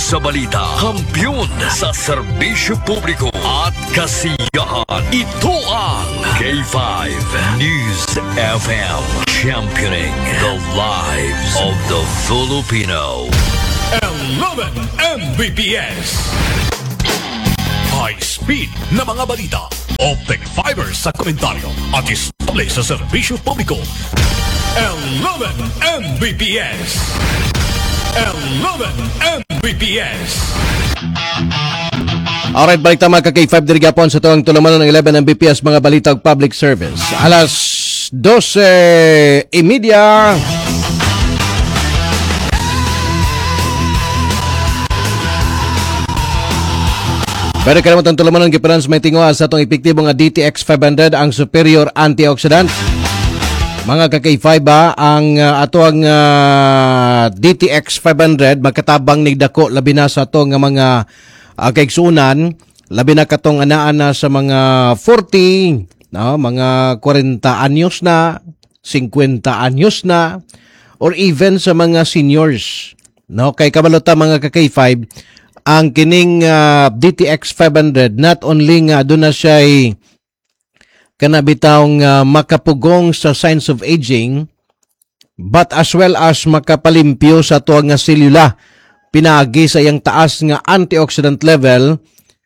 sa balita, kampiyon sa serbisyo publiko at kasiyahan. Ito ang K5 News FM, championing the lives of the Filipino. 11 Mbps. High speed na mga balita. Optic fiber sa komentaryo at isable sa serbisyo publiko. 11 Mbps. 11 Mbps. Alright, balik tama ka K5 Dirigapon sa tuwang tulaman ng 11 Mbps mga balita o public service. Alas 12:30. Pero kalimutan tulaman ng giparans may tinguha sa itong epektibo nga DTX 500 ang superior antioxidant. Mga ka-K5 ang ato ang DTX 500 magkatabang nigdako labi na sa ato nga mga kaigsunan, labi na katong anaan na sa mga 40, no, mga 40 anyos na, 50 anyos na, or even sa mga seniors. No, kay kabalota mga ka-K5 ang kining DTX 500 not only nga doon na siya'y kanabitawng makapugong sa signs of aging, but as well as makapalimpyo sa tuwang nga selula, pinagi sa iyang taas nga antioxidant level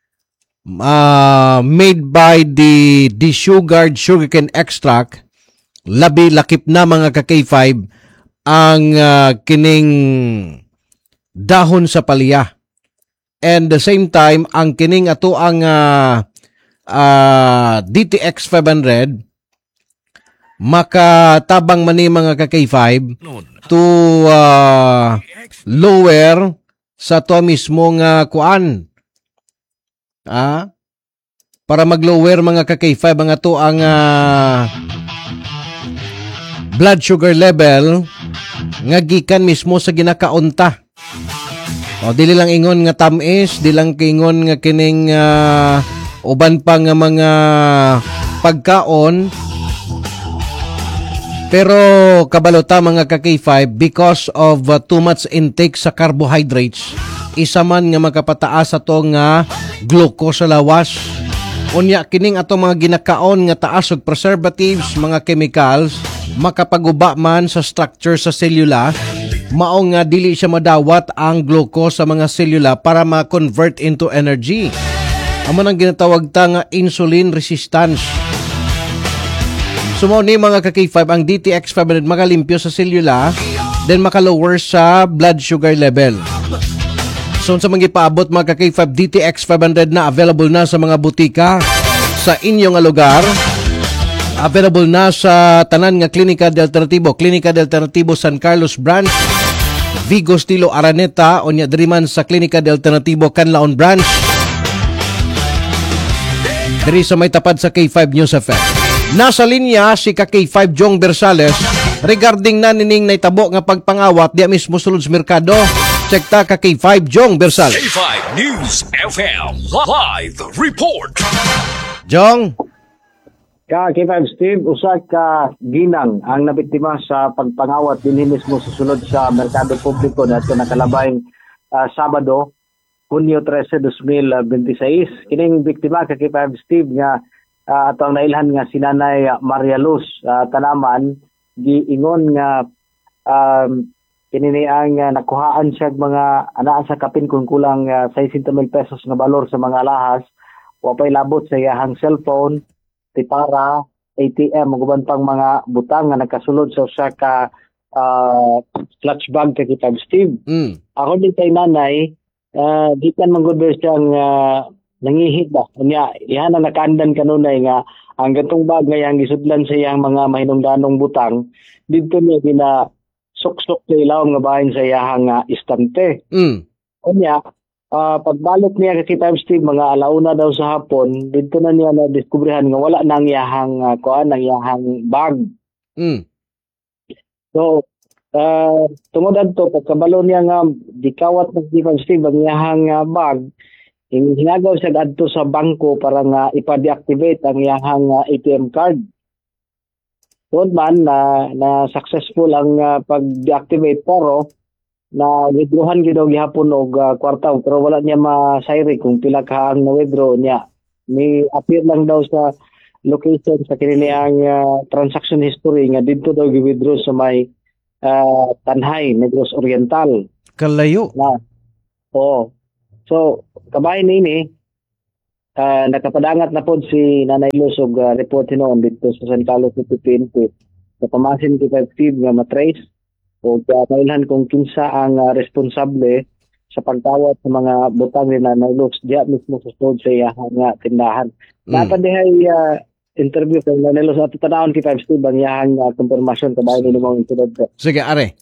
made by the desugared sugarcane extract. Labi lakip na mga ka-K5 ang kining dahon sa palya. And the same time, ang kining ato ang DTX 500 makatabang man ni mga ka-K5 to lower sa to mismong kuan. Para mag-lower mga ka-K5 ang ato ang blood sugar level nga gikan mismo sa ginakaunta. O dili lang ingon nga tamis, di lang ingon nga kining uban pa nga mga pagkaon. Pero kabalota mga ka-K5 because of too much intake sa carbohydrates, isa man nga makapataas ato nga glucose sa lawas. Unya kining ato mga ginakaon nga taas og preservatives, mga chemicals, makapaguba man sa structure sa selula. Mao nga dili siya madawat ang glucose sa mga selula para ma-convert into energy. Amo nang ginatawag ta nga insulin resistance. Sumo ni mga ka-K5 ang DTX 500 makalimpyo sa selula, then makalower sa blood sugar level. So sa mga ipaabot mga ka-K5 DTX 500 na available na sa mga butika sa inyong lugar. Available na sa tanan nga Klinika del Alternativo San Carlos Branch, Vigo Stilo Araneta, onya diri man sa Klinika del Alternativo Canlaon Branch, diri sa may tapad sa K5 News FM. Nasa linya si ka-K5 Jong Bersales regarding na nining naitabo nga pagpangawat diya mismo sulod sa merkado. Check ta ka-K5 Jong Bersales. K5 News FM live report. Jong, K5 Steve, usa ka ginang ang nabiktima sa pagpangawat din mismo sa sulod sa merkado publiko na ito nakalabay Sabado, Hunyo 13, 2026. Kining biktima K5 Steve nga atong nailhan nga si Nanay Maria Luz Tanaman, giingon nga kinini ang nakuhaan siya mga anaan sa kapin kung kulang 600,000 pesos nga balor sa mga alahas, wapay labot sa iyahang cellphone, tipara, ATM, guban pang mga butang nga nakasulod sa usa ka clutch bag kay K5 Steve. Ako din kay nanay, di kan manggod siyang nangihit ba. Unya, iyan ang nakaandan kanunay nga ang gantong bag nga yang gisudlan sa iyang mga mahinungdanong butang, dito niya gina sok-sok sa ilawom nga bahin sa iyahang istante. Unya, pagbalik niya kay K5 Steve mga alauna daw sa hapon, dito na niya na-diskubrihan nga wala nang iyahang nang iyahang bag. So, tungod adto pagkabalo niya nga dikawat ng K5 Steve ang iyahang bag, hinagaw siya adto sa bangko para nga ipa-deactivate ang iyahang ATM card. Doon man na successful ang pag-deactivate pero na withdrawhan gyud og gihapon og kwarta pero wala niya masayri kung pila ka ang na-withdraw niya. May appear lang daw sa location sa kini ang transaction history nga dito daw gi-withdraw sa may Tanhay, Negros Oriental. Kalayo. Na. Oo. So, kabahin nini, nakapadangat na po si Nanay Luz og report hinoon dito sa San Carlos City PNP. Sa pamasin kita Steve nga matrace o mailhan kung kinsa ang responsable sa pagtawat sa mga butang ni Nanay Luz diya mismo sa stud sa iya nga tindahan. Dapat dihay interview kay Nanay Luz at tanawon kay Steve ang iyang konfirmasyon kabahin ni mo insident. Sige, are.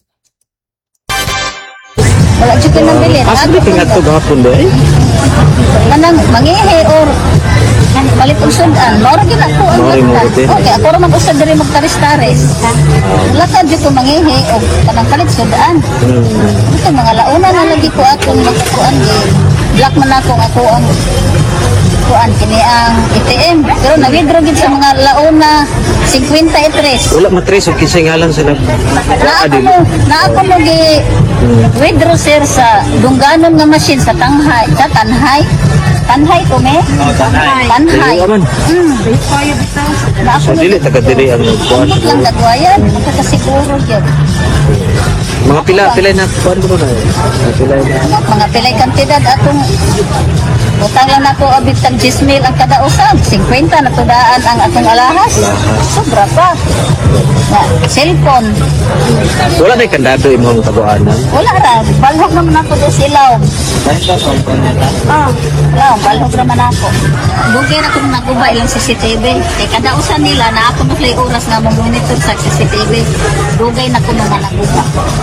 Wala dyan ka nang bilin. Asli tingat to gahapon deh. Manang mangihi or palit usudan. Maura gina ko ang lakad. Okay, ako rin mag-usad diri magtaris-taris. Lakad dyan ko mangihi o kanang palit sudan. Ito mga launa na lagi ko akong magkukuan. Black man ako ang kuan kini ang ATM. Pero na-withdraw gid sa mga launa 53. Wala matrace og kinsa ngalan sa Na ako mo gi withdraw sir sa dungganon nga machine sa Tanhay. Sa Tanhay ko me? Tanhay. Na ako dili taga diri ang kuan. lang dagwayan. Magkakasiguro yun. Mga pila na kuan mo na. Mga pilay kantidad atong utang lang ako abit tag 10,000 ang kada usab. 50 na tudaan ang atong alahas. Sobra pa. Na, cellphone. Wala na kandado imong tabuanan. Wala ra. Balhog naman ako do silaw. Balhog naman ako. Dugay na kung naguba ilang CCTV. Kaya kada usan nila na ako maglay oras nga monitor sa CCTV. Dugay na ko naman naguba.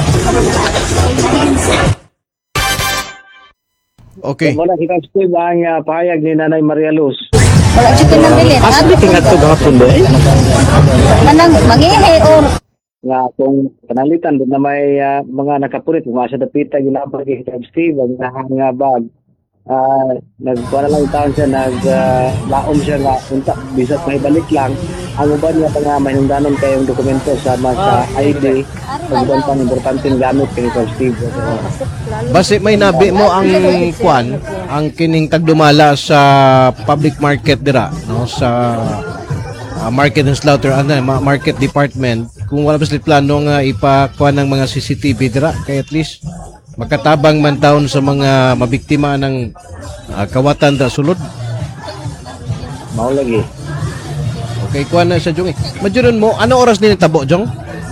Okay. Wala kita Steve ang pahayag ni Nanay Maria Luz. Wala dyan ka nang bilin. Asli tingat to gahapon deh. Manang mangihi or Nga kung panalitan din na may mga nakapulit mga sa dapita ginabag kay Steve ang nga bag. Nagkuha lang taon siya, laom siya nga punta, bisat may balik lang. Ang uban niya nga mahinungdanon kayong dokumento sama sa ID, ang uban pang importanteng gamit kay Steve. Base may nabi mo ang kwan, ang kining tagdumala sa public market dira, no, sa market and slaughter market department. Kung wala pa sila plano nga ipakuha ng mga CCTV dira, kaya at least makatabang man taon sa mga mabiktima ng kawatan da sulod. Mao lagi. Okay, kuha na sa Jong. Majuron mo, ano oras din tabo, Jong?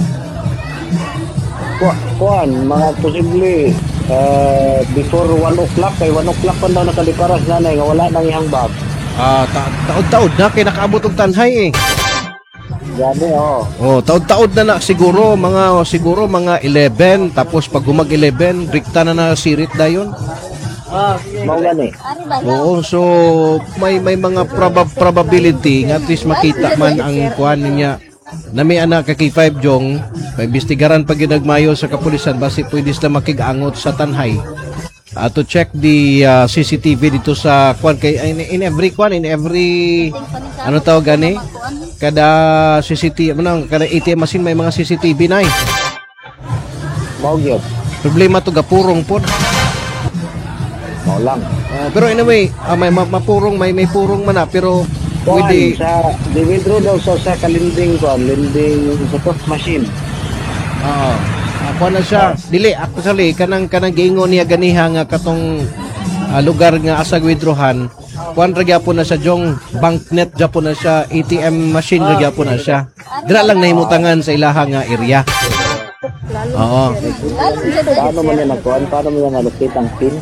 Kuan, mga posible before 1 o'clock, kay 1 o'clock pa daw nakaliparas nanay nga wala nang ihang bag. Taod-taod na kay nakaabot og tanhay eh. Gabi Taod-taod na siguro mga 11 tapos pag humag 11 rikta na sirit dayon. Mao gani. Oo, so may mga probability nga at least makita man ang kuan niya na may anak kay 5 Jong, may investigaran pag ginagmayo sa kapulisan basi pwede sila makigangot sa tanhay. To check the CCTV dito sa kuan kay in every ano tawag gani? Kada CCTV, kada ATM machine may mga CCTV na eh. Mao gyud. Problema to gapurong pod. Mao lang. Pero anyway, may mapurong, may purong man na, pero pwede sa di-withdraw daw sa kalinding ko, lending sa post machine. ako na siya. Dili, actually, kanang gingon niya ganiha nga katong lugar nga asag withdrawhan. Kuan ra gyapon na sa Jong, banknet gyapon na siya, ATM machine ra gyapon na siya. Dira lang nahimutangan sa ilaha nga area. Oo. Paano man yan nagkuhan? Paano mo yan nalukit ang pin?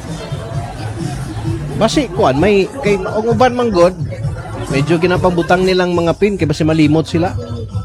Basi kuan may kay og uban man god. Medyo ginapambutang nilang mga pin kay basi malimot sila.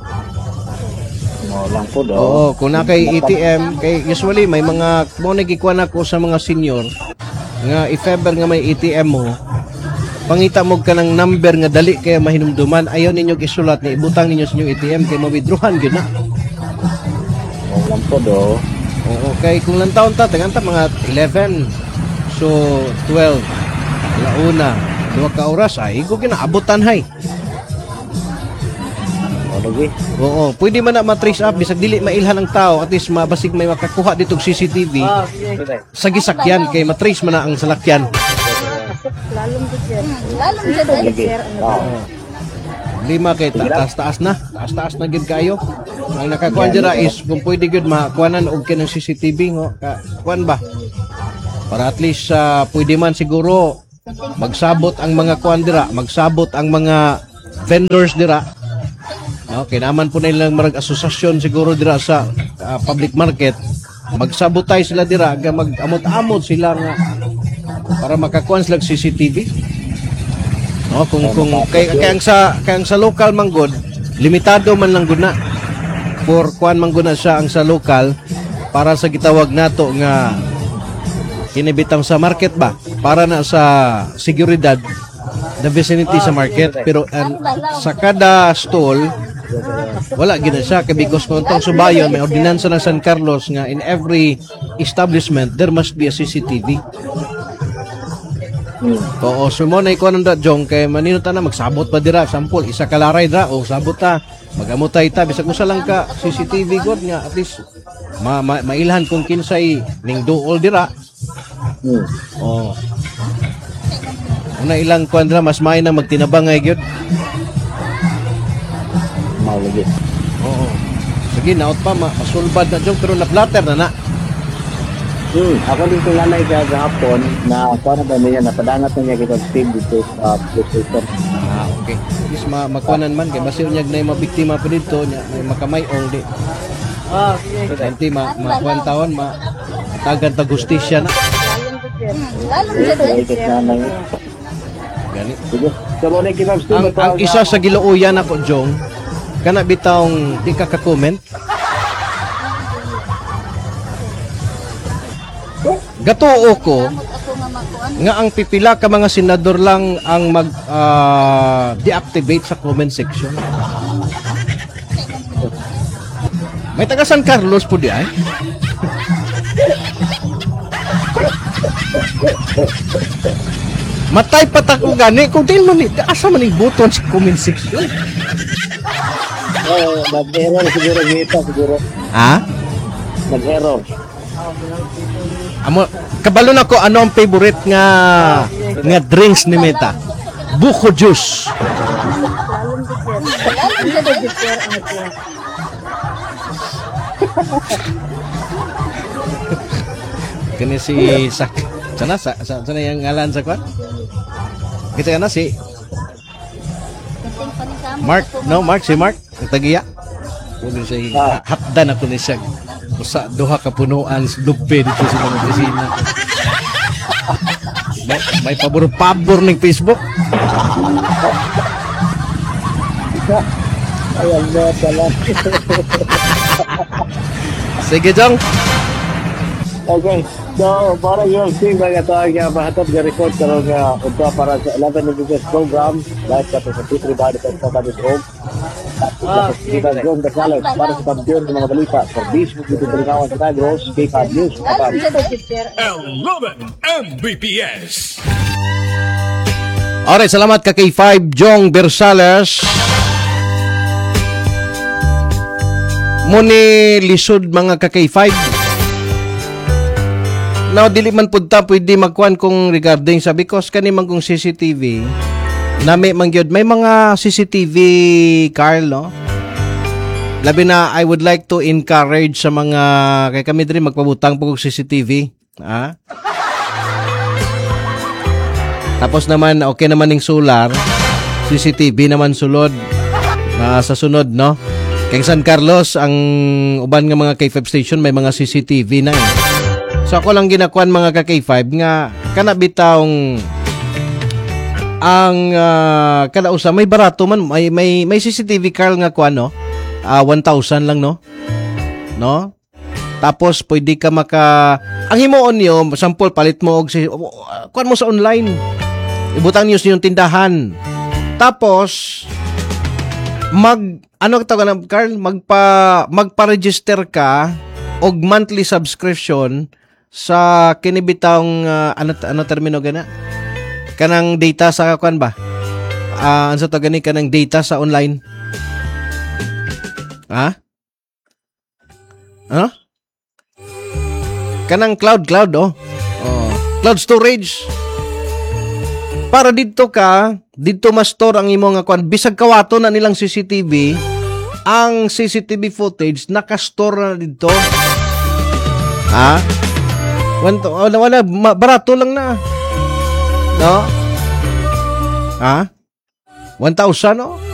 Mo lang po do. Oo, kung na kay ATM, kay usually may mga mo nagikuan ako sa mga senior nga if ever nga may ATM mo, pangita mo ka ng number nga dali kaya mahinumduman, ayaw ninyo isulat ni ibutang ninyo sa inyong ATM kay ma-withdrawhan gyud na. Mo lang po do. Oo, kay kung lang taon ta taganta mga 11. So 12. Alauna, 2 ka oras ay ko ginaabutan hay. Lagi. Oo, pwede man na matrace up bisag dili mailhan ang tao at least mabasig may makakuha ditong CCTV sa gisakyan kay matrace man na ang salakyan. Lalong dyan. Lagi. Lima kay taas-taas na. Taas-taas na gid kayo. Ang nakakuan dira is kung pwede gud makuanan og kinang CCTV ngo kuan ba? Para at least pwede man siguro magsabot ang mga kuan dira, magsabot ang mga vendors dira. Okay, naman po nilang marag asosasyon siguro dira sa public market. Magsabotay sila dira, mag-amot-amot sila nga para makakuan sila CCTV. No, kung kayang sa local manggod, limitado man lang gud na. For kuan man gud na siya ang sa local para sa gitawag nato nga kinibitang sa market ba para na sa seguridad the vicinity sa market pero sa kada stall wala gina siya kay because kung itong subayon may ordinansa ng San Carlos nga in every establishment there must be a CCTV. Oo, so mo na ikuan nanda jong kay manino ta na magsabot pa dira sample isa ka laray dra o sabot ta magamutay ta bisag usa lang ka CCTV god nga at least mailhan kung kinsay ning duol dira. Oh. Una ilang kuan dira mas may na magtinabangay gyud. Mao lagi. Oo. Sige naot pa masulbad na jong pero na-flatter na. Ako din kung nanay ka gahapon na paano ba niya napadangat na niya kita Steve dito sa PlayStation. Okay. Is makuanan man kay basi unyag na yung mabiktima pa dito nya may makamayong di. Kanti makuan taon tagan ta gustisya na. Lalong dyan. Gani. Sige. So mo na kita Steve. Ang isa sa giluoyan ako jong kana bitawng di ka ka-comment. Gatuo ko nga ang pipila ka mga senador lang ang mag deactivate sa comment section. May taga San Carlos po di ay. Matay patak ko gani kung din man asa man buton sa comment section. Nag-error siguro dito siguro. Ha? Nag-error. Amo kabalo na ko ano ang favorite nga drinks ni Meta. Buko juice. Kani si sana yang ngalan sa kwan? Kita kana si Mark, no Mark si Mark ang tagiya. Kuno siya hapdan ako ni siya. Usa duha ka punuan lupe dito sa mga opisina. May pabor-pabor ning Facebook. Ayan na pala. Sige, Jong. Okay. So, para yung team nga ito ang mahatap na record karon nga ito para sa 11 Business Program live ka sa P3 Body sa Body Program. Kita John Gonzales para sa pagdiyon ng mga balita sa Facebook dito sa Lingawan sa Negros, K5 News. 11 Mbps. Alright, salamat ka kay 5 Jong Bersales. Muni lisod mga ka kay 5. Now, dili man punta pwede magkuhan kung regarding sa because kanimang kung CCTV na may mga CCTV Carl, no? Labi na I would like to encourage sa mga kay kami din magpabutang po kong CCTV, ha? Tapos naman okay naman ning solar CCTV naman sulod sa sunod, no? Kay San Carlos ang uban nga mga K5 station may mga CCTV na eh. So ako lang ginakuan mga ka-K5 nga kana bitawng ang kada usa may barato man may CCTV car nga kuan no. 1,000 lang no. No? Tapos pwede ka ang himuon niyo sample palit mo og kuan mo sa online. Ibutang niyo sa iyong tindahan. Tapos ano tawag na Carl magpa-register ka og monthly subscription sa kinibitang ano termino gana kanang data sa kuan ba ano to gani kanang data sa online Ha? Ano? Kanang cloud, oh. Oh. Cloud storage. Para dito ma-store ang imong kuan. Bisag kawato na nilang CCTV, ang CCTV footage naka-store na dito. Ha? Wala, barato lang na. No? Ha? 1,000, no?